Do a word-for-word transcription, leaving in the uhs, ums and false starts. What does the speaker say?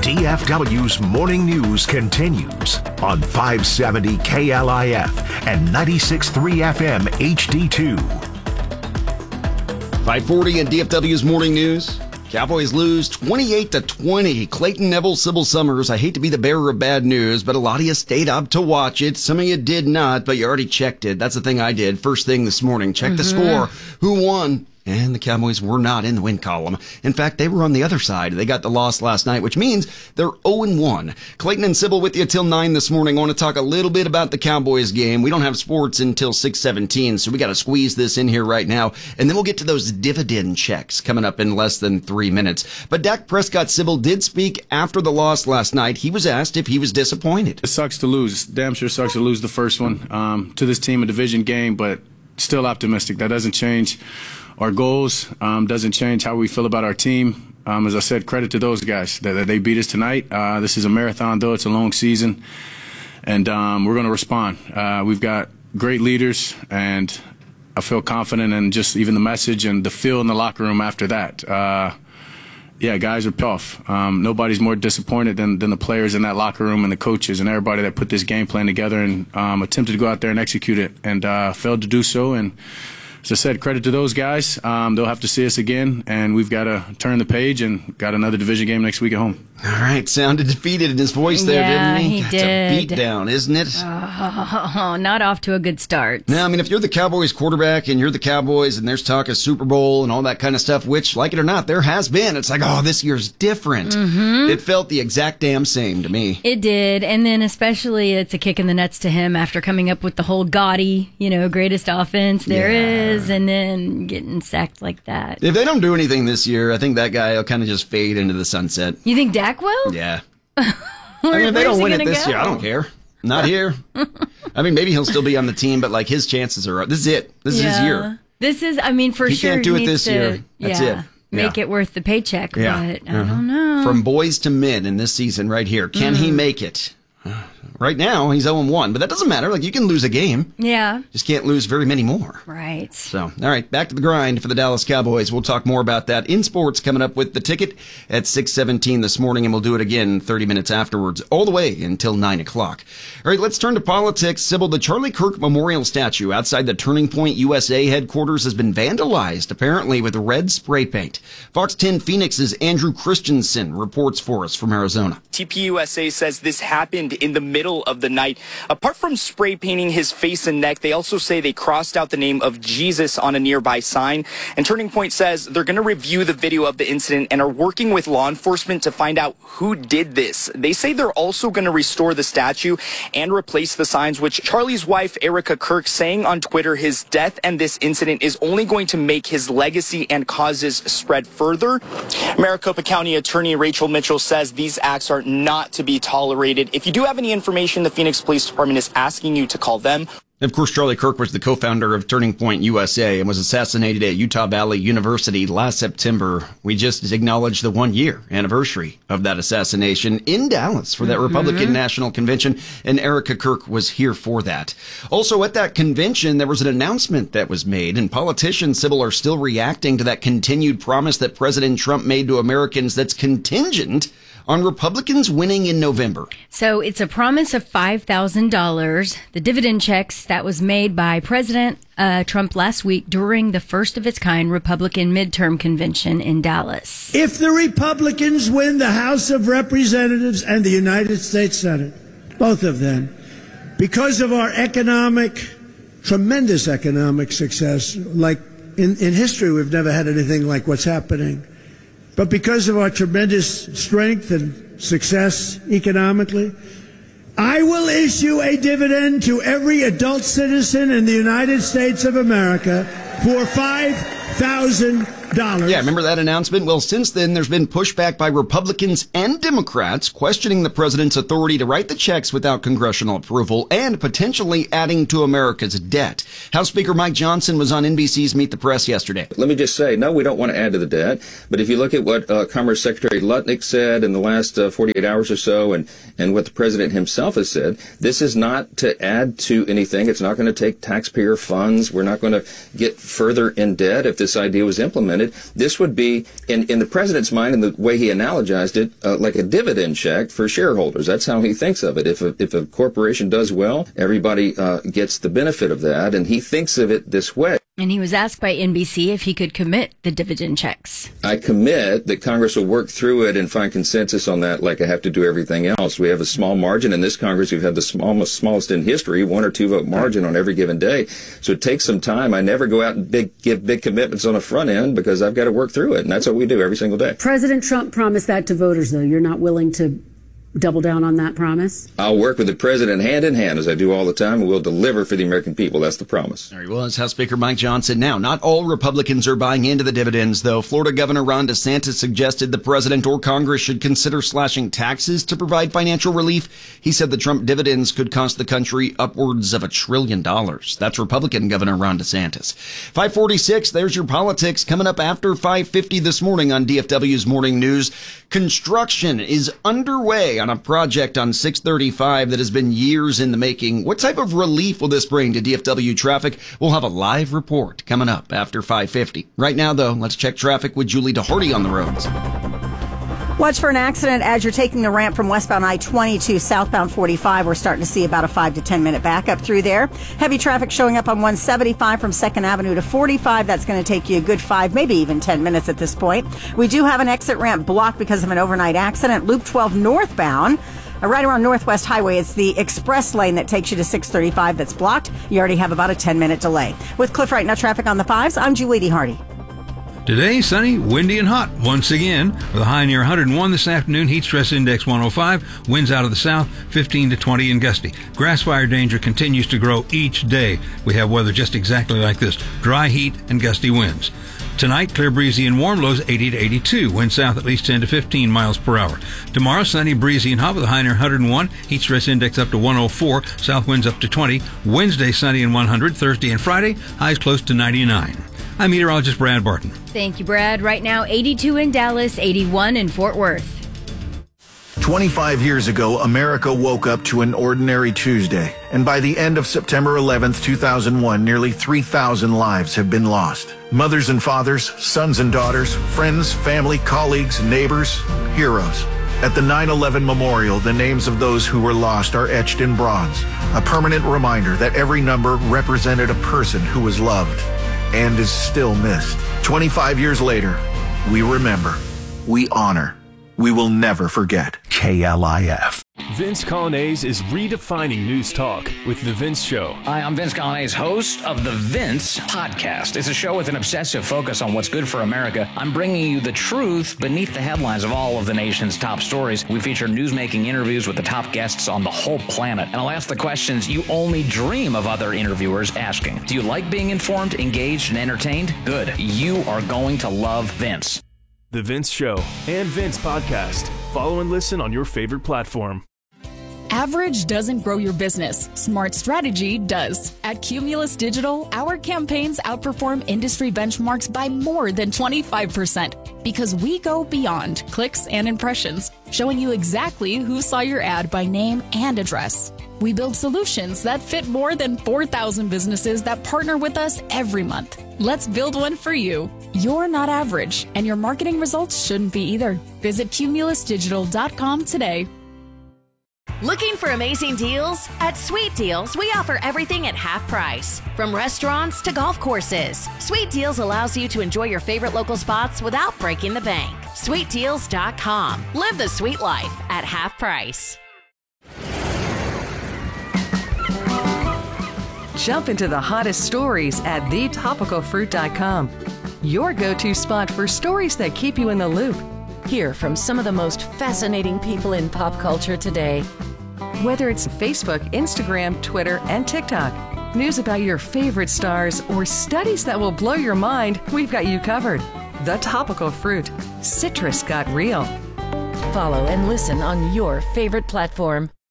D F W's Morning News continues on five seventy K L I F and ninety-six point three F M H D two. five forty in D F W's Morning News. Cowboys lose twenty-eight to twenty. Clayton Neville, Sybil Summers. I hate to be the bearer of bad news, but a lot of you stayed up to watch it. Some of you did not, but you already checked it. That's the thing I did first thing this morning. Check mm-hmm. the score. Who won? And the Cowboys were not in the win column. In fact, they were on the other side. They got the loss last night, which means they're oh and one. Clayton and Sybil with you till nine this morning. I want to talk a little bit about the Cowboys game. We don't have sports until six seventeen, so we got to squeeze this in here right now. And then we'll get to those dividend checks coming up in less than three minutes. But Dak Prescott, Sybil, did speak after the loss last night. He was asked if he was disappointed. It sucks to lose. Damn sure sucks to lose the first one um, to this team, a division game, but still optimistic. That doesn't change our goals, um, doesn't change how we feel about our team. Um, as I said, credit to those guys that, that they beat us tonight. Uh, this is a marathon, though. It's a long season, and um, we're going to respond. Uh, we've got great leaders, and I feel confident in just even the message and the feel in the locker room after that. Uh, yeah, guys are tough. Um, nobody's more disappointed than, than the players in that locker room and the coaches and everybody that put this game plan together and um, attempted to go out there and execute it and uh, failed to do so. And as I said, credit to those guys. Um, they'll have to see us again, and we've got to turn the page and got another division game next week at home. All right, sounded defeated in his voice there, yeah, didn't he? he That's did. a beatdown, isn't it? Oh, not off to a good start. Now, I mean, if you're the Cowboys quarterback and you're the Cowboys and there's talk of Super Bowl and all that kind of stuff, which, like it or not, there has been. It's like, oh, this year's different. Mm-hmm. It felt the exact damn same to me. It did, and then especially it's a kick in the nuts to him after coming up with the whole gaudy, you know, greatest offense there yeah. is, and then getting sacked like that. If they don't do anything this year, I think that guy will kind of just fade into the sunset. You think Dak will? Yeah. I mean, if they don't win it this go? year, I don't care. Not here. I mean, maybe he'll still be on the team, but like his chances are up. This is it. This yeah. is his year. This is, I mean, for he sure. He can't do he it this to, year. That's yeah, it. Make yeah. it worth the paycheck, yeah. but I uh-huh. don't know. From boys to men in this season right here, can mm-hmm. he make it? Right now, he's oh and one, but that doesn't matter. Like, you can lose a game. Yeah. Just can't lose very many more. Right. So, all right, back to the grind for the Dallas Cowboys. We'll talk more about that in sports coming up with The Ticket at six seventeen this morning, and we'll do it again thirty minutes afterwards, all the way until nine o'clock. All right, let's turn to politics. Sybil, the Charlie Kirk Memorial statue outside the Turning Point U S A headquarters has been vandalized, apparently with red spray paint. Fox ten Phoenix's Andrew Christensen reports for us from Arizona. T P U S A says this happened in the middle of the night. Apart from spray painting his face and neck, they also say they crossed out the name of Jesus on a nearby sign. And Turning Point says they're going to review the video of the incident and are working with law enforcement to find out who did this. They say they're also going to restore the statue and replace the signs, which Charlie's wife, Erica Kirk, saying on Twitter his death and this incident is only going to make his legacy and causes spread further. Maricopa County Attorney Rachel Mitchell says these acts are not to be tolerated. If you do have any information, the Phoenix Police Department is asking you to call them. Of course, Charlie Kirk was the co-founder of Turning Point U S A and was assassinated at Utah Valley University last September. We just acknowledged the one-year anniversary of that assassination in Dallas for that mm-hmm. Republican National Convention, and Erica Kirk was here for that. Also, at that convention, there was an announcement that was made, and politicians, Sybil, are still reacting to that continued promise that President Trump made to Americans that's contingent on Republicans winning in November. So it's a promise of five thousand dollars. The dividend checks that was made by President uh, Trump last week during the first of its kind Republican midterm convention in Dallas. If the Republicans win the House of Representatives and the United States Senate, both of them, because of our economic, tremendous economic success, like in, in history we've never had anything like what's happening, but because of our tremendous strength and success economically, I will issue a dividend to every adult citizen in the United States of America for five thousand dollars. Yeah, remember that announcement? Well, since then, there's been pushback by Republicans and Democrats questioning the president's authority to write the checks without congressional approval and potentially adding to America's debt. House Speaker Mike Johnson was on N B C's Meet the Press yesterday. Let me just say, no, we don't want to add to the debt. But if you look at what uh, Commerce Secretary Lutnick said in the last uh, forty-eight hours or so, and, and what the president himself has said, this is not to add to anything. It's not going to take taxpayer funds. We're not going to get further in debt if this idea was implemented. represented, this would be, in, in the president's mind and the way he analogized it, uh, like a dividend check for shareholders. That's how he thinks of it. If a, if a corporation does well, everybody uh, gets the benefit of that, and he thinks of it this way. And he was asked by N B C if he could commit the dividend checks. I commit that Congress will work through it and find consensus on that like I have to do everything else. We have a small margin. In this Congress, we've had the smallest, smallest in history, one or two vote margin on every given day. So it takes some time. I never go out and big, give big commitments on the front end because I've got to work through it. And that's what we do every single day. President Trump promised that to voters, though. You're not willing to double down on that promise? I'll work with the president hand in hand, as I do all the time, and we'll deliver for the American people. That's the promise. There he was, House Speaker Mike Johnson. Now, not all Republicans are buying into the dividends, though. Florida Governor Ron DeSantis suggested the president or Congress should consider slashing taxes to provide financial relief. He said the Trump dividends could cost the country upwards of a trillion dollars. That's Republican Governor Ron DeSantis. five forty-six, there's your politics. Coming up after five fifty this morning on D F W's Morning News. Construction is underway on a project on six thirty-five that has been years in the making. What type of relief will this bring to D F W traffic? We'll have a live report coming up after five fifty. Right now, though, let's check traffic with Julie DeHardy on the roads. Watch for an accident as you're taking the ramp from westbound I twenty to southbound forty-five. We're starting to see about a five to ten minute backup through there. Heavy traffic showing up on one seventy-five from second Avenue to forty-five. That's going to take you a good five, maybe even ten minutes at this point. We do have an exit ramp blocked because of an overnight accident. Loop twelve northbound. Right around Northwest Highway, it's the express lane that takes you to six thirty-five that's blocked. You already have about a ten minute delay. With Cliff Wright, now traffic on the fives, I'm Julie DeHardy. Today, sunny, windy, and hot once again, with a high near one hundred one this afternoon. Heat stress index one oh five. Winds out of the south, fifteen to twenty and gusty. Grass fire danger continues to grow each day. We have weather just exactly like this: dry heat and gusty winds. Tonight, clear, breezy, and warm, lows eighty to eighty-two. Wind south at least ten to fifteen miles per hour. Tomorrow, sunny, breezy, and hot with a high near one hundred one. Heat stress index up to one oh four. South winds up to twenty. Wednesday, sunny and one hundred. Thursday and Friday, highs close to ninety-nine. I'm meteorologist Brad Barton. Thank you, Brad. Right now, eighty-two in Dallas, eighty-one in Fort Worth. twenty-five years ago, America woke up to an ordinary Tuesday. And by the end of September eleventh, two thousand one, nearly three thousand lives have been lost. Mothers and fathers, sons and daughters, friends, family, colleagues, neighbors, heroes. At the nine eleven Memorial, the names of those who were lost are etched in bronze, a permanent reminder that every number represented a person who was loved and is still missed. twenty-five years later, we remember, we honor, we will never forget. K L I F. Vince Coglianese is redefining news talk with The Vince Show. Hi, I'm Vince Coglianese, host of The Vince Podcast. It's a show with an obsessive focus on what's good for America. I'm bringing you the truth beneath the headlines of all of the nation's top stories. We feature newsmaking interviews with the top guests on the whole planet. And I'll ask the questions you only dream of other interviewers asking. Do you like being informed, engaged, and entertained? Good. You are going to love Vince. The Vince Show and Vince Podcast. Follow and listen on your favorite platform. Average doesn't grow your business. Smart strategy does. At Cumulus Digital, our campaigns outperform industry benchmarks by more than twenty-five percent because we go beyond clicks and impressions, showing you exactly who saw your ad by name and address. We build solutions that fit more than four thousand businesses that partner with us every month. Let's build one for you. You're not average, and your marketing results shouldn't be either. Visit cumulus digital dot com today. Looking for amazing deals? At Sweet Deals, we offer everything at half price. From restaurants to golf courses, Sweet Deals allows you to enjoy your favorite local spots without breaking the bank. sweet deals dot com. Live the sweet life at half price. Jump into the hottest stories at the topical fruit dot com. Your go-to spot for stories that keep you in the loop. Hear from some of the most fascinating people in pop culture today. Whether it's Facebook, Instagram, Twitter, and TikTok, news about your favorite stars, or studies that will blow your mind, we've got you covered. The Topical Fruit. Citrus got real. Follow and listen on your favorite platform.